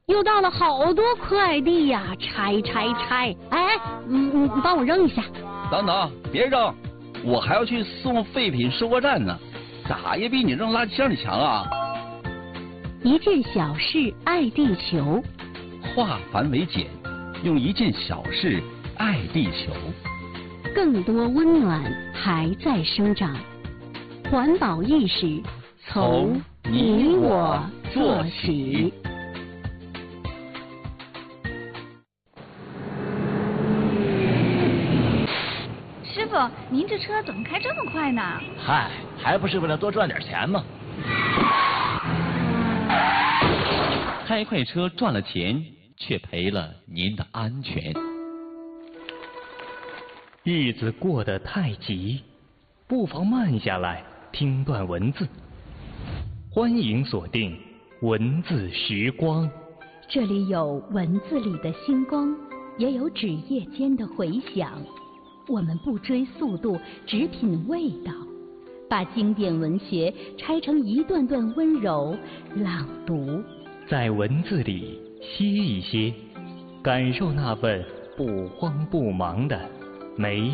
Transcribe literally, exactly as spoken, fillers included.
又到了好多快递呀，拆拆拆！哎，嗯，你帮我扔一下。 等等，别扔，我还要去送废品收货站呢，咋也比你扔垃圾箱里强啊！ 一件小事爱地球， 化繁为简，用一件小事爱地球。 更多温暖还在生长，环保意识从你我做起。 师傅，您这车怎么开这么快呢？ 嗨，还不是为了多赚点钱吗？ 开快车赚了钱，却赔了您的安全。 日子过得太急，不妨慢下来听段文字。欢迎锁定文字时光， 这里有文字里的星光，也有纸页间的回响。我们不追速度，只品味道，把经典文学拆成一段段温柔朗读， 在文字里歇一歇，感受那份不慌不忙的美